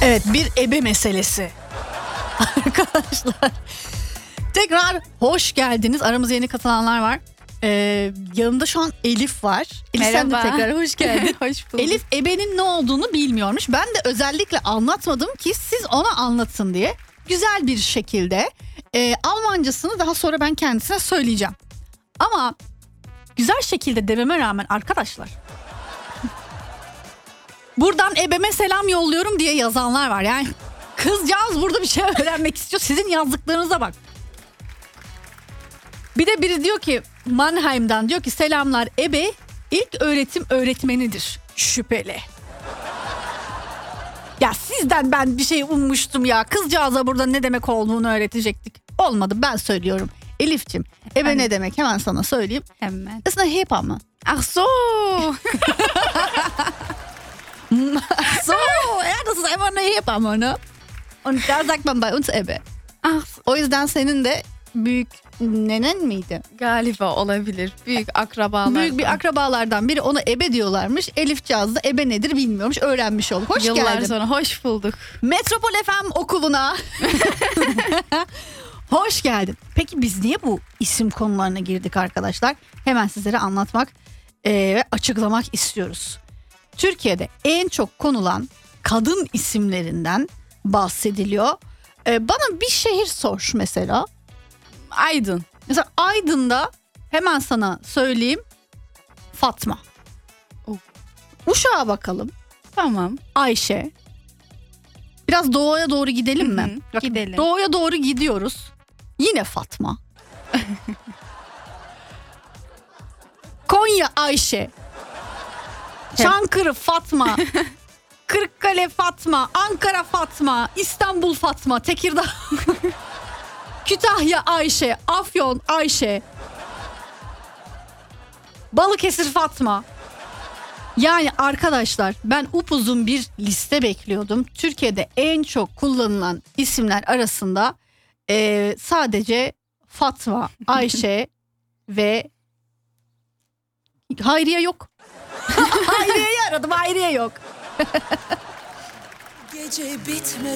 Evet, bir ebe meselesi. Arkadaşlar tekrar hoş geldiniz. Aramıza yeni katılanlar var. Yanımda şu an Elif var. Elif, sen de Merhaba. tekrar hoş geldin. Hoş bulduk. Elif ebenin ne olduğunu bilmiyormuş. Ben de özellikle anlatmadım ki siz ona anlatın diye. Güzel bir şekilde Almancasını daha sonra ben kendisine söyleyeceğim. Ama güzel şekilde dememe rağmen arkadaşlar, buradan ebeme selam yolluyorum diye yazanlar var. Yani kızcağız burada bir şey öğrenmek istiyor. Sizin yazdıklarınıza bak. Bir de biri diyor ki Mannheim'dan, diyor ki selamlar, ebe ilk öğretim öğretmenidir. Şüpheli. Ya sizden ben bir şey ummuştum ya. Kızcağıza burada ne demek olduğunu öğretecektik. Olmadı, ben söylüyorum. Elif'ciğim, ebe ne demek hemen sana söyleyeyim. Hemen. Ist eine Hebamme. Ach so. So, ja, das ist einfach eine Hebamme, ne? Und da sagt man bei uns ebe. Ach, O yüzden senin de büyük nenen miydi? galiba olabilir. Büyük akrabalar. Büyük bir akrabalardan biri ona ebe diyorlarmış. Elifcağız da ebe nedir bilmiyormuş. Öğrenmiş olduk. Hoş Yıllar geldin. sonra hoş bulduk. Metropol FM okuluna. Hoş geldin. Peki biz niye bu isim konularına girdik arkadaşlar? Hemen sizlere anlatmak ve açıklamak istiyoruz. Türkiye'de en çok konulan kadın isimlerinden bahsediliyor. Bana bir şehir sor mesela. Aydın. Mesela Aydın'da hemen sana söyleyeyim, Fatma. Oh. Uşak'a bakalım, Tamam. Ayşe. Biraz doğuya doğru gidelim mi? Hı hı, Bakın, gidelim. Doğuya doğru gidiyoruz. Yine Fatma. Konya Ayşe. Çankırı Fatma. Kırıkkale Fatma. Ankara Fatma. İstanbul Fatma. Tekirdağ. Kütahya Ayşe. Afyon Ayşe. Balıkesir Fatma. Yani arkadaşlar, ben upuzun bir liste bekliyordum. Türkiye'de en çok kullanılan isimler arasında sadece Fatma, Ayşe ve Hayriye yok. Hayriye'yi aradım, Hayriye yok. Gece bitmeden